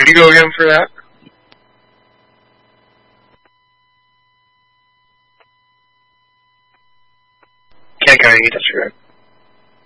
Could you go again for that? Can't hear you, that's correct.